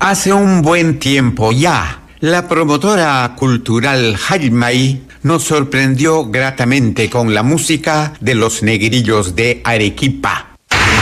Hace un buen tiempo ya, la promotora cultural Jaimai nos sorprendió gratamente con la música de los Negrillos de Arequipa.